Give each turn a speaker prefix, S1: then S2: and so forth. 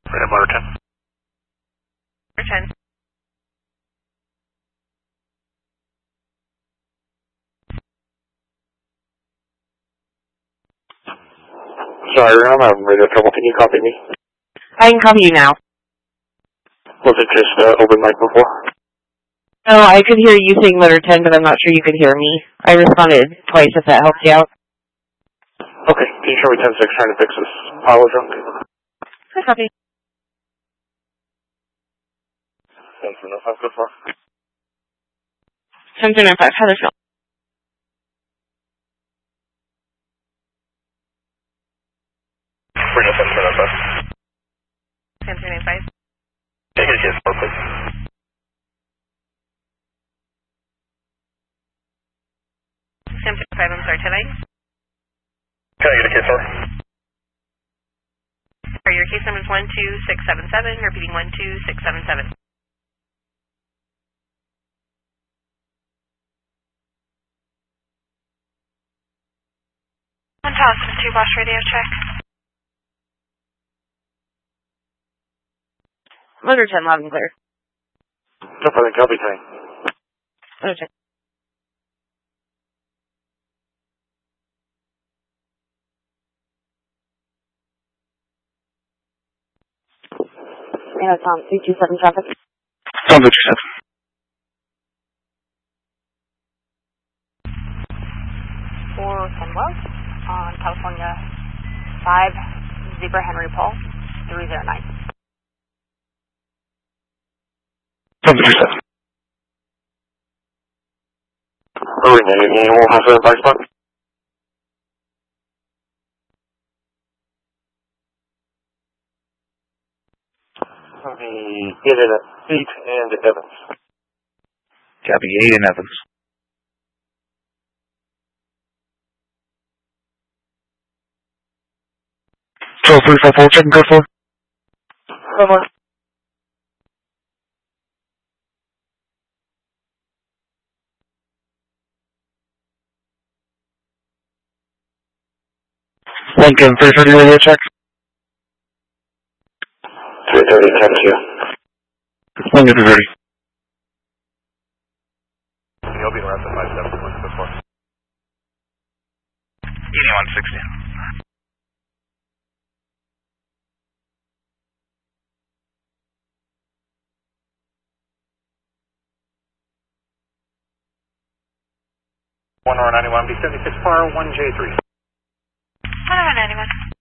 S1: Freedom Motor 10.
S2: Motor 10.
S1: Sorry, I'm having radio trouble. Can you copy me?
S2: I can copy you now.
S1: Was it just open mic before?
S2: No, I could hear you saying Motor 10, but I'm not sure you could hear me. I responded twice if that helps you out.
S1: Okay, can you show me 10-6 trying to fix this pile of junk?
S2: I copy.
S1: 10-5, good for.
S2: 10-5, Huddersfield.
S1: Bring us 10-5.
S2: 10-5.
S1: Take it to case 4, please.
S2: 10-5, I'm sorry, 10-9?
S1: Can I get a case 4?
S2: Sorry, your case number is 12677, repeating 12677. One toss, 2 Bosch radio check. Motor 10, loud and clear.
S1: No problem, copy 10.
S2: Motor 10. Yeah, it's on 327 traffic.
S1: Sounds what you said.
S3: 410 West on California 5, Zebra Henry Paul, 309.
S1: Sounds what you said. Arena, you won't have the advice button? The 8 and Evans.
S4: Copy 8 and Evans.
S1: So 354, checking code 4.
S2: Over.
S1: Lincoln, 330 radio check. 330, 10-2. Lincoln 330. You'll be around the 5-7, what's the 4?
S4: Union 160.
S1: One R 91, B76 par 1J3.
S3: 191.